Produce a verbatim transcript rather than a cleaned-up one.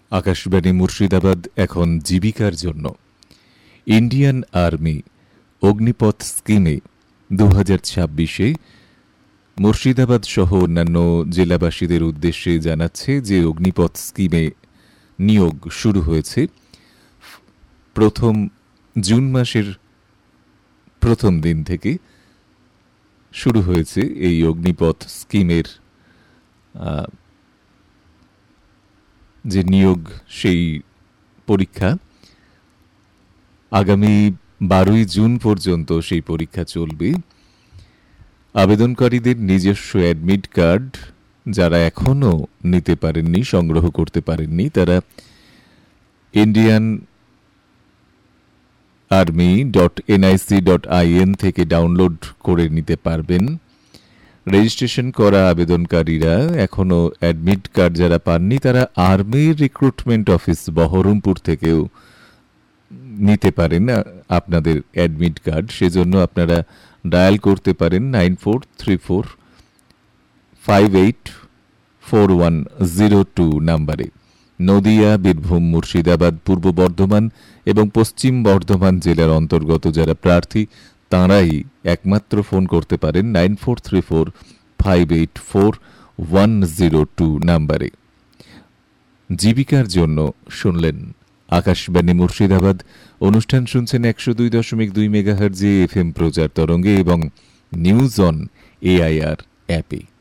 আকাশবাণী মুর্শিদাবাদ এখন জীবিকার জন্য ইন্ডিয়ান আর্মি অগ্নিপথ স্কিমে দু হাজার ছাব্বিশে মুর্শিদাবাদ সহ অন্যান্য জেলাবাসীদের উদ্দেশ্যে জানাচ্ছে যে অগ্নিপথ স্কিমে নিয়োগ শুরু হয়েছে। প্রথম জুন মাসের প্রথম দিন থেকে শুরু হয়েছে এই অগ্নিপথ স্কিমের যে নিয়োগ, সেই পরীক্ষা আগামী বারোই জুন পর্যন্ত সেই পরীক্ষা চলবে। আবেদনকারীদের নিজস্ব অ্যাডমিট কার্ড যারা এখনো নিতে পারেননি, সংগ্রহ করতে পারেননি, তারা Indian army dot NIC dot in থেকে ডাউনলোড করে নিতে পারবেন। রেজিস্ট্রেশন করা আবেদনকারীরা এখনো অ্যাডমিট কার্ড যারা পাননি, তারা আর্মির রিক্রুটমেন্ট অফিস বহরমপুর থেকেও নিতে পারেন আপনাদের অ্যাডমিট কার্ড। সেজন্য আপনারা ডায়াল করতে পারেন nine four three four five eight four one zero two নাম্বারে। নদিয়া, বীরভূম, মুর্শিদাবাদ, পূর্ব বর্ধমান এবং পশ্চিম বর্ধমান জেলার অন্তর্গত যারা প্রার্থী তাঁরাই একমাত্র ফোন করতে পারেন nine four three four five eight four one zero two নাম্বারে। জীবিকার জন্য শুনলেন আকাশবাণী মুর্শিদাবাদ। অনুষ্ঠান শুনছেন একশো দুই দশমিক দুই মেগাহার্টজে এফ এম প্রচার তরঙ্গে এবং নিউজ অন এআইআর অ্যাপে।